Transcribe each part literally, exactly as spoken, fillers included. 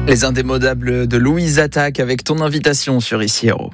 Les indémodables de Louise Attaque avec ton invitation sur Ici Héros.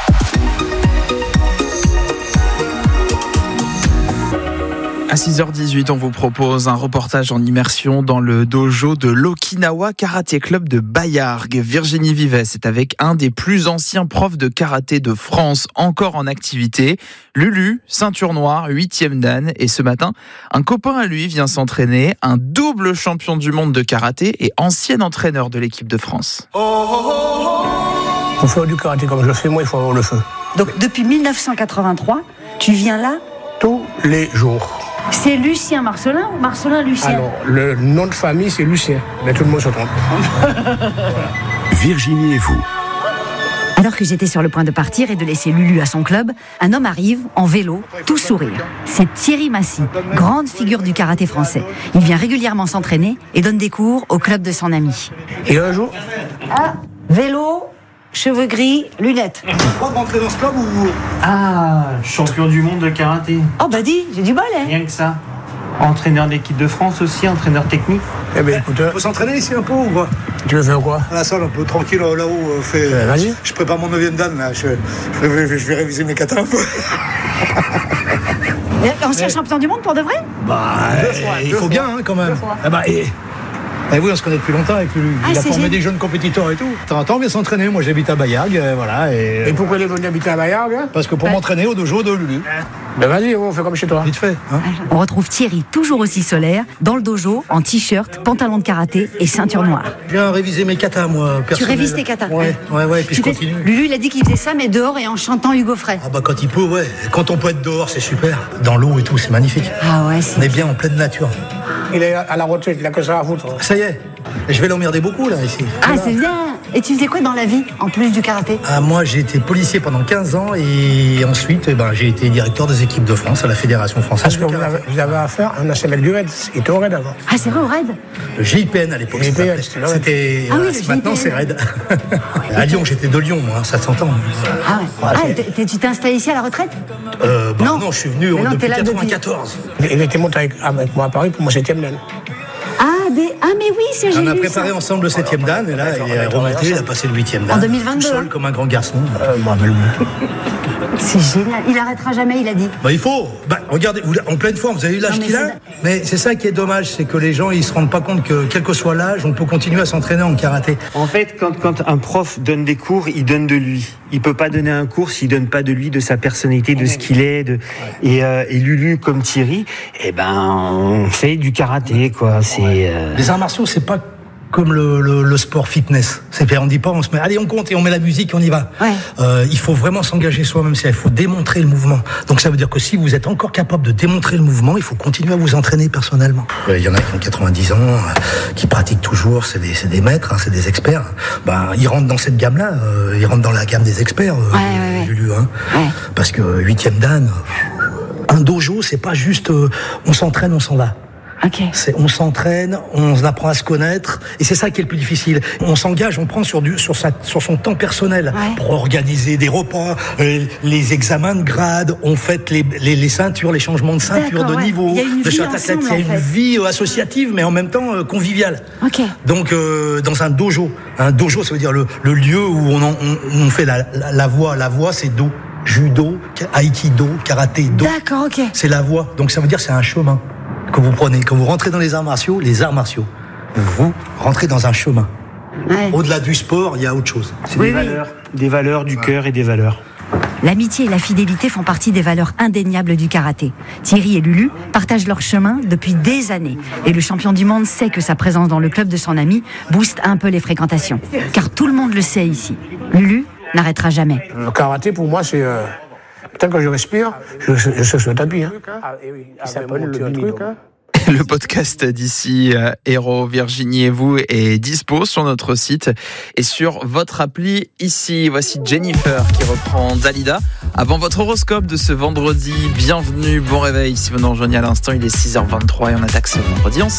À six heures dix-huit, on vous propose un reportage en immersion dans le dojo de l'Okinawa Karaté Club de Bayargues. Virginie Vives est avec un des plus anciens profs de karaté de France encore en activité. Lulu, ceinture noire, huitième dan. Et ce matin, un copain à lui vient s'entraîner, un double champion du monde de karaté et ancien entraîneur de l'équipe de France. Pour faire du karaté comme je le fais, moi, il faut avoir le feu. Donc depuis mille neuf cent quatre-vingt-trois, tu viens là ? Tous les jours. C'est Lucien Marcelin ou Marcelin Lucien ? Alors, le nom de famille, c'est Lucien. Mais tout le monde se trompe. Virginie et vous. Alors que j'étais sur le point de partir et de laisser Lulu à son club, un homme arrive, en vélo, tout sourire. C'est Thierry Massy, grande figure du karaté français. Il vient régulièrement s'entraîner et donne des cours au club de son ami. Et un jour... Ah, vélo, cheveux gris, lunettes. Pourquoi rentrer dans ce club ou... Ah, champion du monde de karaté. Oh bah dis, j'ai du bol, hein. Rien que ça. Entraîneur d'équipe de France aussi, entraîneur technique. Eh bien, écoute... On peut s'entraîner ici un peu ou quoi ? Tu veux faire quoi ? À la salle, un peu tranquille, là-haut. Euh, fait... euh, Vas-y. Je prépare mon neuvième dan, là. Je, je, vais, je vais réviser mes katas un peu. Ancien champion du monde pour de vrai ? Bah, Deux fois, il deux faut fois. bien, hein, quand même. Deux fois. Ah bah, et... Et oui, on se connaît depuis longtemps avec lui. Ah, il a c'est formé génial. des jeunes compétiteurs et tout. T'as un temps, on vient s'entraîner. Moi, j'habite à Bayargues, euh, voilà. Et, Et pourquoi il est venu habiter à Bayargues, hein ? Parce que pour Bah- m'entraîner au dojo de Lulu. Ben vas-y, on fait comme chez toi. Vite fait, hein. On retrouve Thierry, toujours aussi solaire, dans le dojo, en t-shirt, pantalon de karaté et ceinture noire. Je viens réviser mes katas, moi, Tu personnel. révises tes katas ? Ouais, ouais, ouais, et puis Tu je fais- continue. Lulu, il a dit qu'il faisait ça, mais dehors et en chantant Hugo Frey. Ah bah quand il peut, ouais. Quand on peut être dehors, c'est super. Dans l'eau et tout, c'est magnifique. Ah ouais, On c'est... est bien en pleine nature. Il est à la retraite, il a que ça à foutre. Ça y est. Et je vais l'emmerder beaucoup, là, ici. Ah, c'est bien. Et tu faisais quoi dans la vie, en plus du karaté ? Ah, moi, j'ai été policier pendant quinze ans et ensuite, eh ben, j'ai été directeur des équipes de France à la Fédération française Parce de que vous karaté. avez, vous avez affaire à un ancien mec du raid. Il était au raid avant. Ah, c'est vrai, au raid ? Le G I P N à l'époque. G I P N, ça c'était le s'appelait. raid. C'était. Ah oui, voilà, le c'est- G I P N. Maintenant, c'est Raid. À Lyon, j'étais de Lyon, moi, ça s'entend. Ah ouais. Ah, t'es- t'es- tu t'es installé ici à la retraite ? Euh, bah, Non. non. je suis venu Mais non, depuis t'es là depuis- quatre-vingt-quatorze. Il il était monté avec, avec moi à Paris pour mon septième dan. Ah, des... ah, mais oui, c'est On j'ai a lu préparé ça. ensemble le septième dan et là, il est remonté, il a passé le huitième dan. En deux mille vingt-deux, Tout seul, hein. comme un grand garçon. Euh, moi, mais le- C'est génial. Il arrêtera jamais, il a dit. Bah, il faut. Bah, regardez, vous- en pleine forme, vous avez eu l'âge Non, mais qu'il a. c'est- Mais c'est ça qui est dommage, c'est que les gens, ils se rendent pas compte que, quel que soit l'âge, on peut continuer à s'entraîner en karaté. En fait, quand, quand un prof donne des cours, il donne de lui. Il peut pas donner un cours s'il donne pas de lui, de sa personnalité, de ce qu'il est. De... Et, euh, et Lulu, comme Thierry, eh ben, on fait du karaté, quoi. C'est. euh, Les arts martiaux, c'est pas comme le, le, le sport fitness. C'est on dit pas, on se met, allez, on compte et on met la musique, on y va. Ouais. Euh, il faut vraiment s'engager soi-même. Il faut démontrer le mouvement. Donc ça veut dire que si vous êtes encore capable de démontrer le mouvement, il faut continuer à vous entraîner personnellement. Il y en a qui ont quatre-vingt-dix ans, euh, qui pratiquent toujours. C'est des, c'est des maîtres, hein, c'est des experts. Ben, ils rentrent dans cette gamme-là. Euh, ils rentrent dans la gamme des experts. Euh, Ouais, ouais, ouais. Lulu, hein. Ouais. Parce que huitième dan, un dojo, c'est pas juste, euh, on s'entraîne, on s'en va. Ok. C'est, on s'entraîne, on apprend à se connaître, et c'est ça qui est le plus difficile. On s'engage, on prend sur du, sur sa, sur son temps personnel Ouais. pour organiser des repas, euh, les examens de grade, on fête les, les, les ceintures, les changements de ceinture, D'accord, de ouais. niveau, Il y a une de vie chaque athlète. ensemble, Il y a en une fait. vie euh, associative, mais en même temps euh, conviviale. Ok. Donc euh, dans un dojo, un dojo, ça veut dire le, le lieu où on, en, on, on fait la, la, la voie. La voie, c'est do, judo, aïkido, karaté, do. D'accord, ok. C'est la voie. Donc ça veut dire c'est un chemin que vous prenez. Quand vous rentrez dans les arts martiaux, les arts martiaux, vous rentrez dans un chemin. Ouais. Au-delà du sport, il y a autre chose. C'est Oui, des oui. valeurs, des valeurs du cœur et des valeurs. L'amitié et la fidélité font partie des valeurs indéniables du karaté. Thierry et Lulu partagent leur chemin depuis des années. Et le champion du monde sait que sa présence dans le club de son ami booste un peu les fréquentations. Car tout le monde le sait ici. Lulu n'arrêtera jamais. Le karaté, pour moi, c'est... Euh, tant que je respire, je, je, je sais sur le tapis. Hein. Ah, et oui, il s'appelle le truc, hein. Le podcast d'ici euh, Héros, Virginie et vous est dispo sur notre site et sur votre appli ici. Voici Jennifer qui reprend Dalida. Avant votre horoscope de ce vendredi, bienvenue, bon réveil. Si vous nous rejoignez à l'instant, il est six heures vingt-trois et on attaque ce vendredi ensemble.